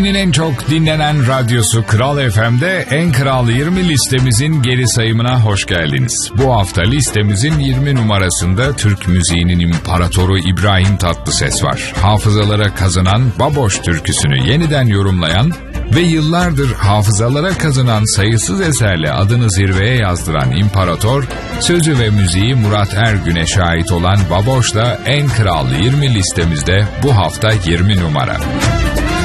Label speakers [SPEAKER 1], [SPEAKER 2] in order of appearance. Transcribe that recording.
[SPEAKER 1] En çok dinlenen radyosu Kral FM'de En Kral 20 listemizin geri sayımına hoş geldiniz. Bu hafta listemizin 20 numarasında Türk müziğinin imparatoru İbrahim Tatlıses var. Hafızalara kazınan Baboş türküsünü yeniden yorumlayan ve yıllardır hafızalara kazınan sayısız eserle adını zirveye yazdıran imparator, sözü ve müziği Murat Ergün'e ait olan Baboş'la En Kral 20 listemizde bu hafta 20 numara.